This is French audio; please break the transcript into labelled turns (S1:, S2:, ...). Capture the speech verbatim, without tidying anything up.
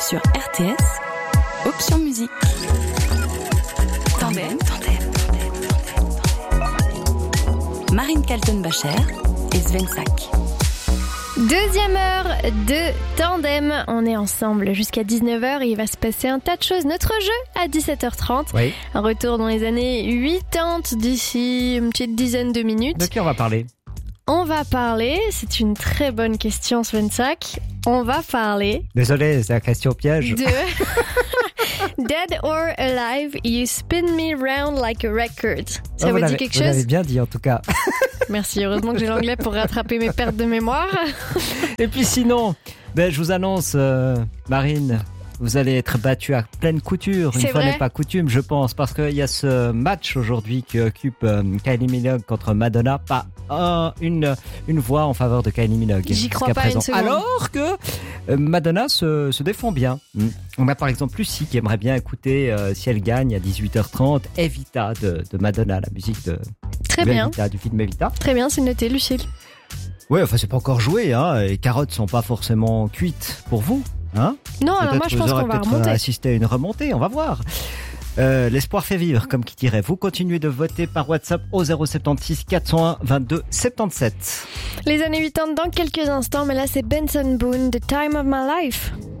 S1: sur R T S, option musique. Tandem, tandem, tandem, tandem. Marine Kaltenbacher et Sven Sack.
S2: Deuxième heure de Tandem. On est ensemble jusqu'à dix-neuf heures et il va se passer un tas de choses. Notre jeu à dix-sept heures trente.
S3: Oui.
S2: Un retour dans les années quatre-vingt-dix d'ici une petite dizaine de minutes.
S3: De qui on va parler ?
S2: On va parler, c'est une très bonne question Sven Sack. On va parler...
S3: Désolé, c'est la question piège.
S2: De... Dead or Alive, You Spin Me Round Like a Record. Ça
S3: oh,
S2: vous dit quelque
S3: vous
S2: chose ?
S3: Vous l'avez bien dit en tout cas.
S2: Merci, heureusement que j'ai l'anglais pour rattraper mes pertes de mémoire.
S3: Et puis sinon, ben, je vous annonce, euh, Marine, vous allez être battue à pleine couture. Une
S2: C'est
S3: fois
S2: vrai
S3: n'est pas coutume, je pense, parce qu'il y a ce match aujourd'hui qui occupe euh, Kylie Minogue contre Madonna. Pas un, une, une voix en faveur de Kylie Minogue.
S2: J'y crois
S3: jusqu'à
S2: pas une
S3: présent.
S2: seconde.
S3: Alors que euh, Madonna se, se défend bien. Mm. On a par exemple Lucie qui aimerait bien écouter, euh, si elle gagne à dix-huit heures trente, Evita de, de Madonna, la musique de,
S2: Très
S3: de
S2: bien.
S3: Evita, du film Evita.
S2: Très bien, c'est noté, Lucille.
S3: Ouais, enfin c'est pas encore joué, hein. Les carottes sont pas forcément cuites pour vous, hein.
S2: Non, alors
S3: Peut-être
S2: moi je
S3: vous
S2: pense
S3: aurez
S2: qu'on va
S3: peut-être
S2: remonter.
S3: assister à une remontée, on va voir. Euh, l'espoir fait vivre, comme qui dirait. Vous continuez de voter par WhatsApp au zéro sept six quatre zéro un vingt-deux soixante-dix-sept.
S2: Les années quatre-vingt-dix dans quelques instants, mais là c'est Benson Boone, The Time of My Life.